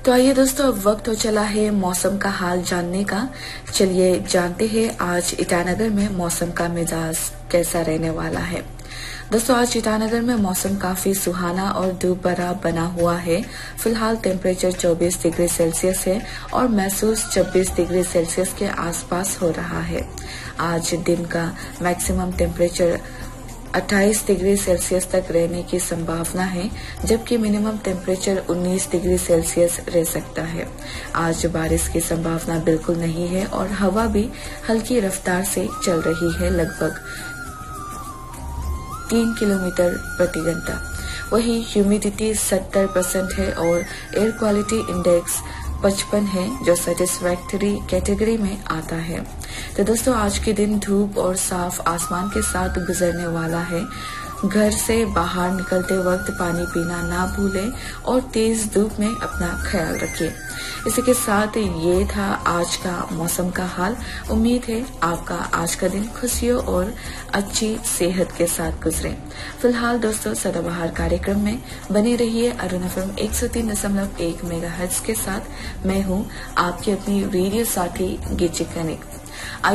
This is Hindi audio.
तो आइए दोस्तों, अब वक्त हो चला है मौसम का हाल जानने का। चलिए जानते हैं आज ईटानगर में मौसम का मिजाज कैसा रहने वाला है। दोस्तों, आज ईटानगर में मौसम काफी सुहाना और धूप भरा बना हुआ है। फिलहाल टेम्परेचर 24 डिग्री सेल्सियस है और महसूस 26 डिग्री सेल्सियस के आसपास हो रहा है। आज दिन का मैक्सिमम टेम्परेचर 28 डिग्री सेल्सियस तक रहने की संभावना है, जबकि मिनिमम टेम्परेचर 19 डिग्री सेल्सियस रह सकता है। आज बारिश की संभावना बिल्कुल नहीं है और हवा भी हल्की रफ्तार से चल रही है, लगभग 3 किलोमीटर प्रति घंटा। वहीं ह्यूमिडिटी 70% है और एयर क्वालिटी इंडेक्स 55 है, जो सेटिस्फैक्टरी कैटेगरी में आता है। तो दोस्तों, आज के दिन धूप और साफ आसमान के साथ गुजरने वाला है। घर से बाहर निकलते वक्त पानी पीना ना भूलें और तेज धूप में अपना ख्याल रखें। इसी के साथ ये था आज का मौसम का हाल। उम्मीद है आपका आज का दिन खुशियों और अच्छी सेहत के साथ गुजरे। फिलहाल दोस्तों, सदाबहार कार्यक्रम में बने रहिए अरुण FM 103.1 मेगाहर्ट्ज के साथ। मैं हूँ आपकी अपनी रेडियो साथी गिची कनिक।